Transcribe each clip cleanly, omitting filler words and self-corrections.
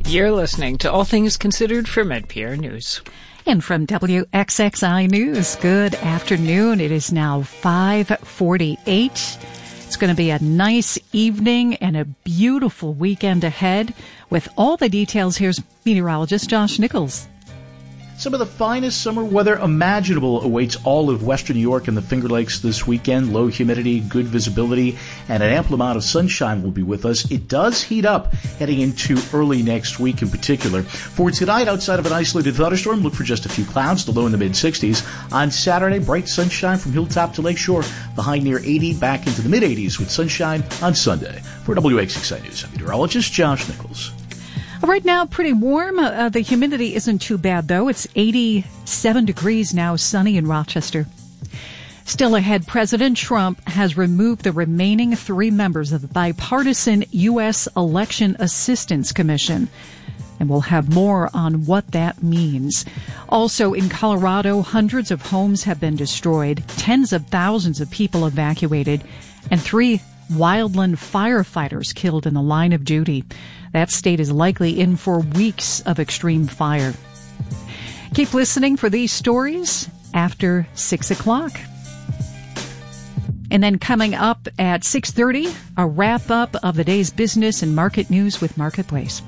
You're listening to All Things Considered from NPR News. And from WXXI News, good afternoon. It is now 5:48. It's going to be a nice evening and a beautiful weekend ahead. With all the details, here's meteorologist Josh Nichols. Some of the finest summer weather imaginable awaits all of western New York and the Finger Lakes this weekend. Low humidity, good visibility, and an ample amount of sunshine will be with us. It does heat up heading into early next week in particular. For tonight, outside of an isolated thunderstorm, look for just a few clouds, the low in the mid-60s. On Saturday, bright sunshine from hilltop to lakeshore, the high near 80, back into the mid-80s with sunshine on Sunday. For WXXI News, I'm meteorologist Josh Nichols. Right now, pretty warm. The humidity isn't too bad, though. It's 87 degrees now, sunny in Rochester. Still ahead, President Trump has removed the remaining 3 members of the bipartisan U.S. Election Assistance Commission. And we'll have more on what that means. Also, in Colorado, hundreds of homes have been destroyed, tens of thousands of people evacuated, and 3 wildland firefighters killed in the line of duty. That state is likely in for weeks of extreme fire. Keep listening for these stories after 6 o'clock. And then coming up at 6:30, a wrap-up of the day's business and market news with Marketplace.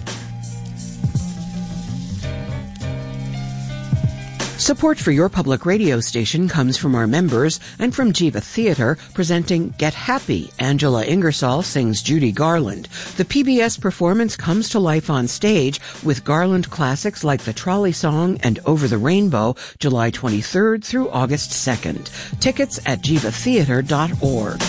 Support for your public radio station comes from our members and from Jiva Theater, presenting Get Happy. Angela Ingersoll sings Judy Garland. The PBS performance comes to life on stage with Garland classics like The Trolley Song and Over the Rainbow, July 23rd through August 2nd. Tickets at jivatheater.org.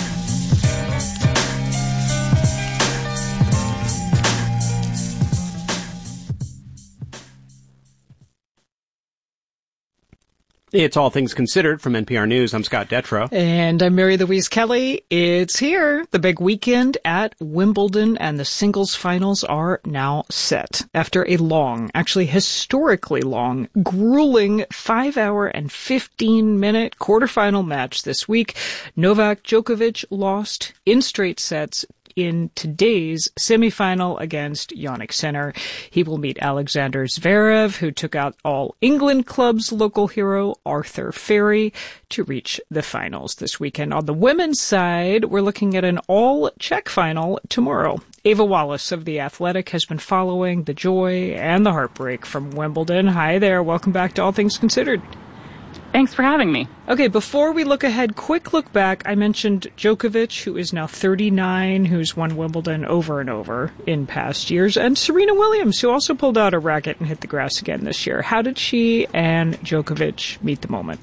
It's All Things Considered from NPR News. I'm Scott Detrow. And I'm Mary Louise Kelly. It's here. The big weekend at Wimbledon, and the singles finals are now set. After a long, actually historically long, grueling 5-hour and 15-minute quarterfinal match this week, Novak Djokovic lost in straight sets in today's semifinal against Jannik Sinner. He will meet Alexander Zverev, who took out All England Club's local hero, Arthur Ferry, to reach the finals this weekend. On the women's side, we're looking at an all-Czech final tomorrow. Ava Wallace of The Athletic has been following the joy and the heartbreak from Wimbledon. Hi there. Welcome back to All Things Considered. Thanks for having me. Okay, before we look ahead, quick look back. I mentioned Djokovic, who is now 39, who's won Wimbledon over and over in past years, and Serena Williams, who also pulled out a racket and hit the grass again this year. How did she and Djokovic meet the moment?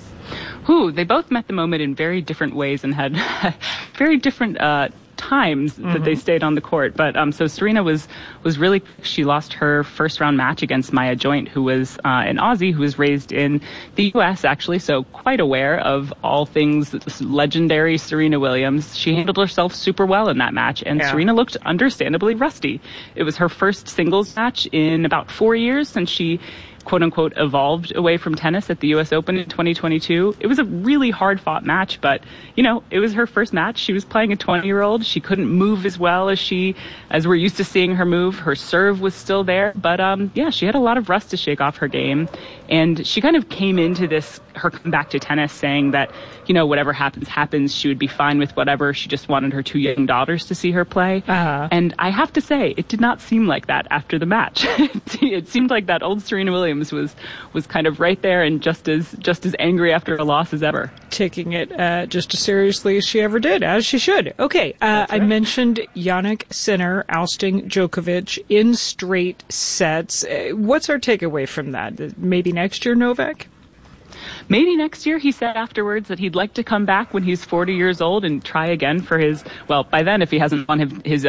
They both met the moment in very different ways and had very different times that they stayed on the court. But so Serena was really, she lost her first round match against Maya Joint, who was an Aussie who was raised in the U.S. actually, so quite aware of all things legendary Serena Williams. She handled herself super well in that match, and Serena looked understandably rusty. It was her first singles match in about 4 years since she quote-unquote evolved away from tennis at the U.S. Open in 2022. It was a really hard-fought match, but, it was her first match. She was playing a 20-year-old. She couldn't move as well as we're used to seeing her move. Her serve was still there, but, she had a lot of rust to shake off her game. And she kind of came into her comeback to tennis saying that, whatever happens. She would be fine with whatever. She just wanted her 2 young daughters to see her play. And I have to say, it did not seem like that after the match. It seemed like that old Serena Williams was kind of right there and just as angry after a loss as ever. Taking it just as seriously as she ever did, as she should. Okay, right. I mentioned Jannik Sinner ousting Djokovic in straight sets. What's our takeaway from that? Maybe next year, Novak? Maybe next year. He said afterwards that he'd like to come back when he's 40 years old and try again for by then, if he hasn't won his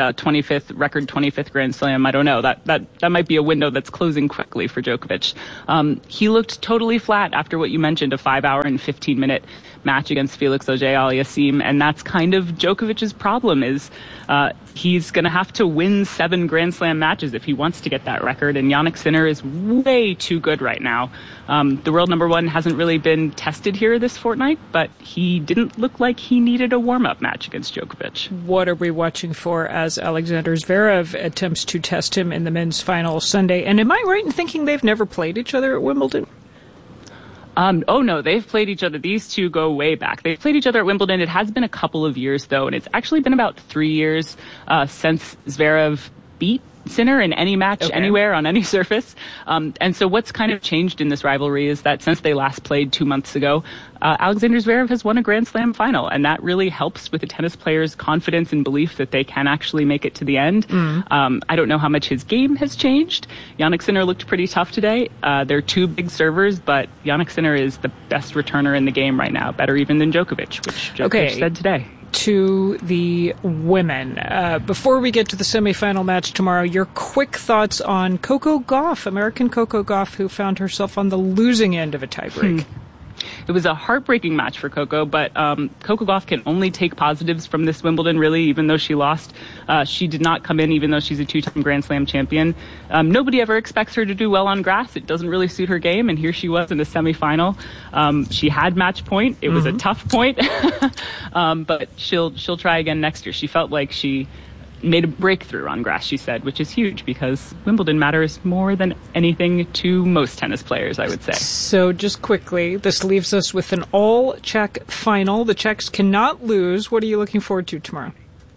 25th Grand Slam, I don't know. That might be a window that's closing quickly for Djokovic. He looked totally flat after what you mentioned, a 5-hour and 15-minute match against Felix Auger-Aliassime, and that's kind of Djokovic's problem is he's going to have to win 7 Grand Slam matches if he wants to get that record. And Jannik Sinner is way too good right now. The world number 1 hasn't really been tested here this fortnight, but he didn't look like he needed a warm-up match against Djokovic. What are we watching for as Alexander Zverev attempts to test him in the men's final Sunday? And am I right in thinking they've never played each other at Wimbledon? Oh, no, they've played each other. These two go way back. They've played each other at Wimbledon. It has been a couple of years, though, and it's actually been about 3 years since Zverev beat Sinner in any match, anywhere, on any surface. And so what's kind of changed in this rivalry is that since they last played 2 months ago, Alexander Zverev has won a Grand Slam final, and that really helps with the tennis player's confidence and belief that they can actually make it to the end. I don't know how much his game has changed. Jannik Sinner looked pretty tough today. They're 2 big servers, but Jannik Sinner is the best returner in the game right now, better even than Djokovic, which Djokovic said today. To the women. Before we get to the semifinal match tomorrow, your quick thoughts on Coco Gauff, American Coco Gauff, who found herself on the losing end of a tiebreak. It was a heartbreaking match for Coco, but Coco Gauff can only take positives from this Wimbledon, really, even though she lost. She did not come in, even though she's a 2-time Grand Slam champion. Nobody ever expects her to do well on grass. It doesn't really suit her game, and here she was in the semifinal. She had match point. It was a tough point, but she'll try again next year. She felt like she made a breakthrough on grass, she said, which is huge because Wimbledon matters more than anything to most tennis players, I would say. So just quickly, this leaves us with an all-Czech final. The Czechs cannot lose. What are you looking forward to tomorrow?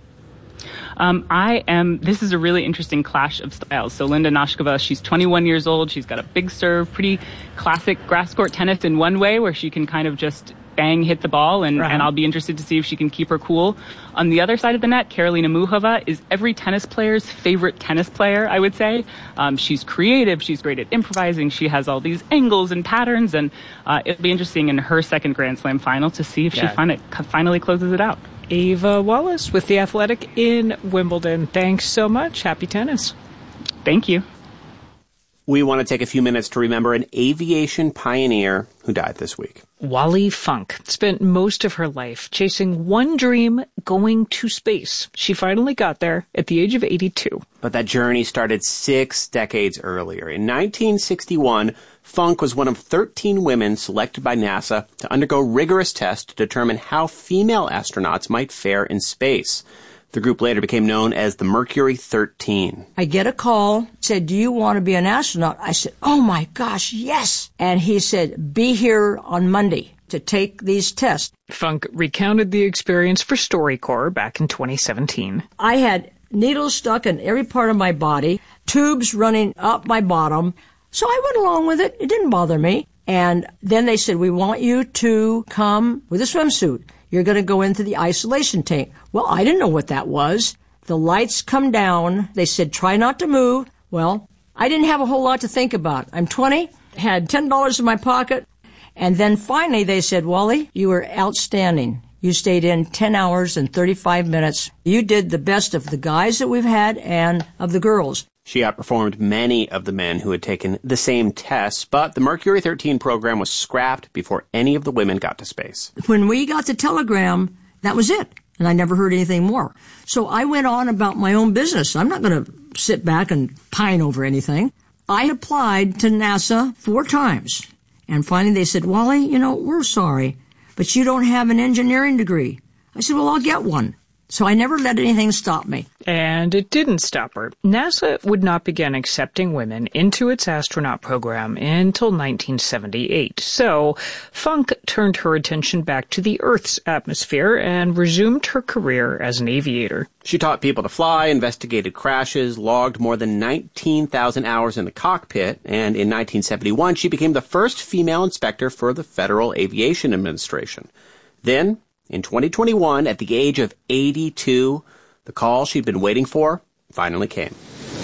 This is a really interesting clash of styles. So Linda Noskova, she's 21 years old. She's got a big serve, pretty classic grass court tennis in one way where she can kind of just bang, hit the ball, and I'll be interested to see if she can keep her cool. On the other side of the net, Karolina Muchova is every tennis player's favorite tennis player, I would say. She's creative. She's great at improvising. She has all these angles and patterns, and it'll be interesting in her second Grand Slam final to see if she finally closes it out. Ava Wallace with The Athletic in Wimbledon. Thanks so much. Happy tennis. Thank you. We want to take a few minutes to remember an aviation pioneer who died this week. Wally Funk spent most of her life chasing one dream, going to space. She finally got there at the age of 82. But that journey started 6 decades earlier. In 1961, Funk was one of 13 women selected by NASA to undergo rigorous tests to determine how female astronauts might fare in space. The group later became known as the Mercury 13. I get a call, said, "Do you want to be an astronaut?" I said, "Oh my gosh, yes." And he said, "Be here on Monday to take these tests." Funk recounted the experience for StoryCorps back in 2017. I had needles stuck in every part of my body, tubes running up my bottom. So I went along with it. It didn't bother me. And then they said, "We want you to come with a swimsuit. You're going to go into the isolation tank." Well, I didn't know what that was. The lights come down. They said, "Try not to move." Well, I didn't have a whole lot to think about. I'm 20, had $10 in my pocket. And then finally they said, "Wally, you were outstanding. You stayed in 10 hours and 35 minutes. You did the best of the guys that we've had and of the girls." She outperformed many of the men who had taken the same tests, but the Mercury 13 program was scrapped before any of the women got to space. When we got the telegram, that was it, and I never heard anything more. So I went on about my own business. I'm not going to sit back and pine over anything. I applied to NASA 4 times, and finally they said, "Wally, we're sorry, but you don't have an engineering degree." I said, "Well, I'll get one." So I never let anything stop me. And it didn't stop her. NASA would not begin accepting women into its astronaut program until 1978. So Funk turned her attention back to the Earth's atmosphere and resumed her career as an aviator. She taught people to fly, investigated crashes, logged more than 19,000 hours in the cockpit, and in 1971 she became the first female inspector for the Federal Aviation Administration. Then, in 2021, at the age of 82, the call she'd been waiting for finally came.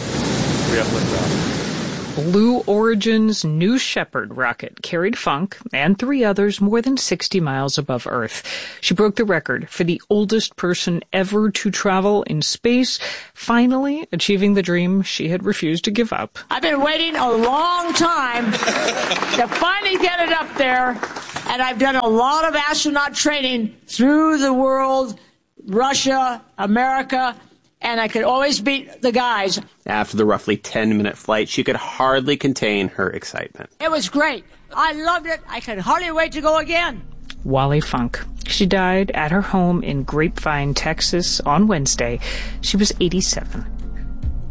We have liftoff. Blue Origin's New Shepard rocket carried Funk and 3 others more than 60 miles above Earth. She broke the record for the oldest person ever to travel in space, finally achieving the dream she had refused to give up. I've been waiting a long time to finally get it up there, and I've done a lot of astronaut training through the world, Russia, America, and I could always beat the guys. After the roughly 10-minute flight, she could hardly contain her excitement. It was great. I loved it. I could hardly wait to go again. Wally Funk. She died at her home in Grapevine, Texas on Wednesday. She was 87.